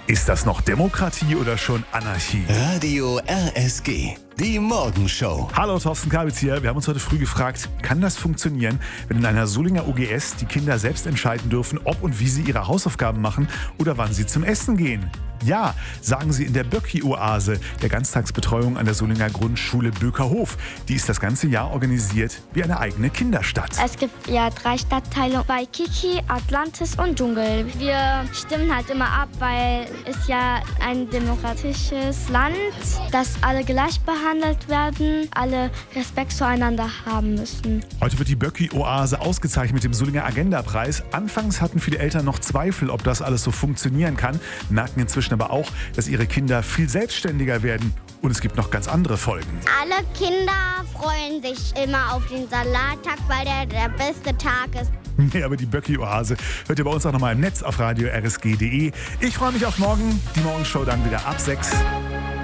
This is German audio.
Ist das noch Demokratie oder schon Anarchie? Radio RSG, die Morgenshow. Hallo, Thorsten Kabitz hier. Wir haben uns heute früh gefragt, kann das funktionieren, wenn in einer Solinger OGS die Kinder selbst entscheiden dürfen, ob und wie sie ihre Hausaufgaben machen oder wann sie zum Essen gehen? Ja, sagen sie in der Böcki-Oase, der Ganztagsbetreuung an der Solinger Grundschule Bökerhof. Die ist das ganze Jahr organisiert wie eine eigene Kinderstadt. Es gibt ja 3 Stadtteile: Waikiki, Atlantis und Dschungel. Wir stimmen halt immer ab, weil es ja ein demokratisches Land, dass alle gleich behandelt werden, alle Respekt zueinander haben müssen. Heute wird die Böcki-Oase ausgezeichnet mit dem Solinger Agenda-Preis. Anfangs hatten viele Eltern noch Zweifel, ob das alles so funktionieren kann, merken inzwischen aber auch, dass ihre Kinder viel selbstständiger werden. Und es gibt noch ganz andere Folgen. Alle Kinder freuen sich immer auf den Salattag, weil der beste Tag ist. Nee, aber die Böcki-Oase hört ihr bei uns auch nochmal im Netz auf radio rsg.de. Ich freue mich auf morgen. Die Morgenshow dann wieder ab 6.